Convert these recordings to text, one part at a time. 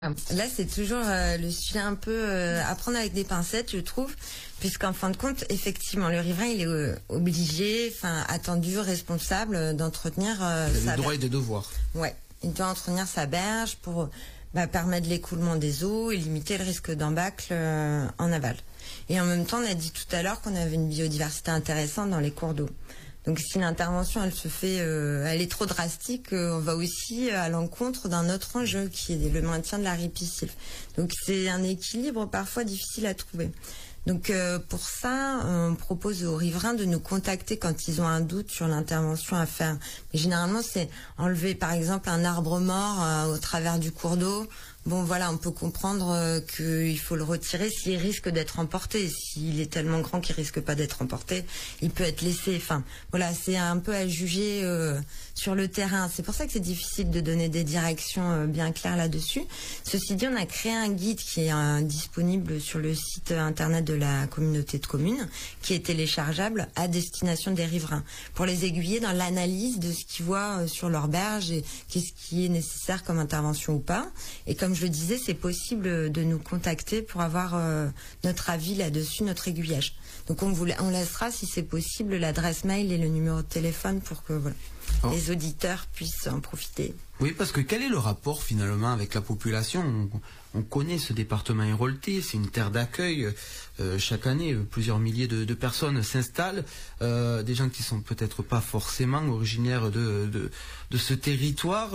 Là, c'est toujours le sujet un peu à prendre avec des pincettes, je trouve, puisqu'en fin de compte, effectivement, le riverain, il est obligé, attendu, responsable d'entretenir sa berge. Droits et des devoirs. Ouais, il doit entretenir sa berge pour permettre l'écoulement des eaux et limiter le risque d'embâcle en aval. Et en même temps, on a dit tout à l'heure qu'on avait une biodiversité intéressante dans les cours d'eau. Donc si l'intervention elle se fait, elle est trop drastique, on va aussi à l'encontre d'un autre enjeu qui est le maintien de la ripisylve. Donc c'est un équilibre parfois difficile à trouver. Donc pour ça, on propose aux riverains de nous contacter quand ils ont un doute sur l'intervention à faire. Mais généralement, c'est enlever par exemple un arbre mort au travers du cours d'eau. Bon voilà, on peut comprendre qu'il faut le retirer s'il risque d'être emporté. S'il est tellement grand qu'il risque pas d'être emporté, il peut être laissé. Enfin voilà, c'est un peu à juger sur le terrain. C'est pour ça que c'est difficile de donner des directions bien claires là-dessus. Ceci dit, on a créé un guide qui est disponible sur le site internet de la communauté de communes, qui est téléchargeable à destination des riverains, pour les aiguiller dans l'analyse de ce qu'ils voient sur leur berge et qu'est-ce qui est nécessaire comme intervention ou pas. Et comme je le disais, c'est possible de nous contacter pour avoir notre avis là-dessus, notre aiguillage. Donc on laissera, si c'est possible, l'adresse mail et le numéro de téléphone pour que les auditeurs puissent en profiter. Oui, parce que quel est le rapport finalement avec la population ? On connaît ce département héroltais, c'est une terre d'accueil. Chaque année, plusieurs milliers de personnes s'installent, des gens qui sont peut-être pas forcément originaires de ce territoire.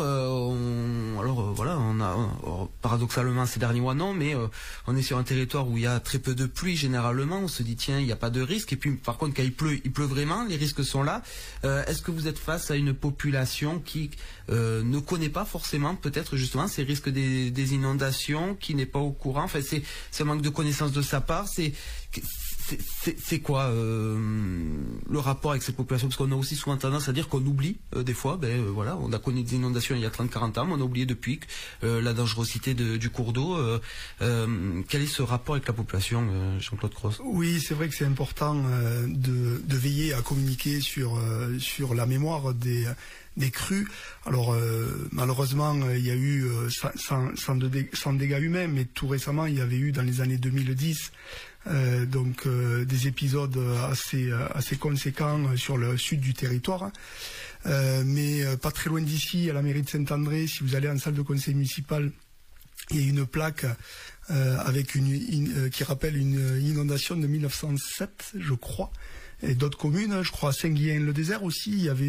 Paradoxalement ces derniers mois non, mais on est sur un territoire où il y a très peu de pluie généralement. On se dit tiens, il n'y a pas de risque. Et puis par contre, quand il pleut vraiment, les risques sont là. Est-ce que vous êtes face à une population qui ne connaît pas forcément peut-être justement ces risques des inondations, qui n'est pas au courant? Enfin, c'est un manque de connaissance de sa part. C'est quoi le rapport avec ces populations? Parce qu'on a aussi souvent tendance à dire qu'on oublie des fois. On a connu des inondations il y a 30-40 ans, mais on a oublié depuis la dangerosité du cours d'eau. Quel est ce rapport avec la population, Jean-Claude Cross? Oui, c'est vrai que c'est important de veiller à communiquer sur la mémoire des crues. Alors malheureusement il y a eu sans dégâts humains, mais tout récemment il y avait eu dans les années 2010 des épisodes assez conséquents sur le sud du territoire, mais pas très loin d'ici, à la mairie de Saint-André, si vous allez en salle de conseil municipal, il y a une plaque avec qui rappelle une inondation de 1907, je crois, et d'autres communes, je crois à Saint-Guillain-le-Désert aussi, il y avait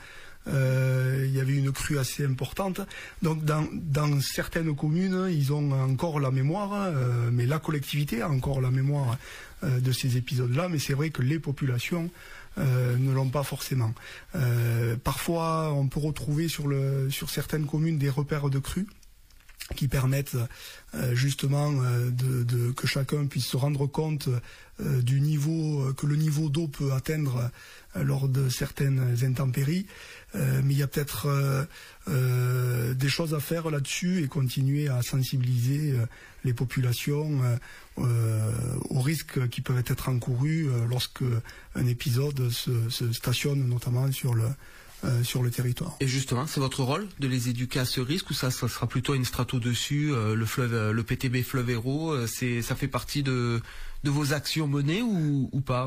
une crue assez importante. Donc dans certaines communes, ils ont encore la mémoire, mais la collectivité a encore la mémoire de ces épisodes-là, mais c'est vrai que les populations ne l'ont pas forcément. Parfois, on peut retrouver sur certaines communes des repères de crues qui permettent justement que chacun puisse se rendre compte du niveau que le niveau d'eau peut atteindre lors de certaines intempéries, mais il y a peut-être des choses à faire là-dessus et continuer à sensibiliser les populations aux risques qui peuvent être encourus lorsque un épisode se stationne notamment sur le territoire. Et justement, c'est votre rôle de les éduquer à ce risque, ou ça sera plutôt une strate au-dessus, le PTB Fleuve Hérault, ça fait partie de vos actions menées ou pas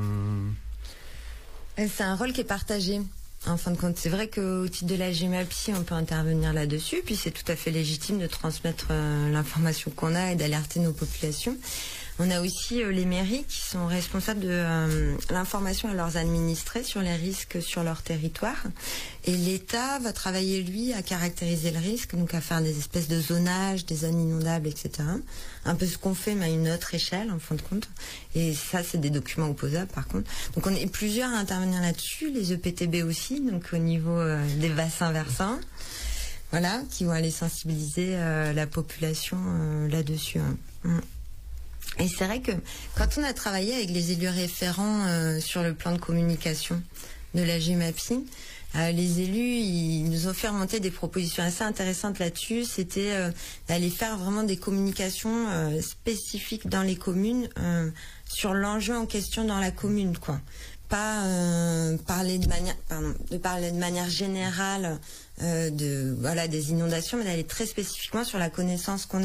C'est un rôle qui est partagé. En fin de compte, c'est vrai qu'au titre de la GEMAPI, on peut intervenir là-dessus, puis c'est tout à fait légitime de transmettre l'information qu'on a et d'alerter nos populations. On a aussi les mairies qui sont responsables de l'information à leurs administrés sur les risques sur leur territoire. Et l'État va travailler, lui, à caractériser le risque, donc à faire des espèces de zonages, des zones inondables, etc. Un peu ce qu'on fait, mais à une autre échelle, en fin de compte. Et ça, c'est des documents opposables, par contre. Donc on est plusieurs à intervenir là-dessus, les EPTB aussi, donc au niveau des bassins versants. Voilà, qui vont aller sensibiliser la population là-dessus. Et c'est vrai que quand on a travaillé avec les élus référents sur le plan de communication de la GEMAPI, les élus, ils nous ont fait remonter des propositions assez intéressantes là-dessus. C'était d'aller faire vraiment des communications spécifiques dans les communes sur l'enjeu en question dans la commune, quoi. pas parler de manière générale des inondations, mais d'aller très spécifiquement sur la connaissance qu'on a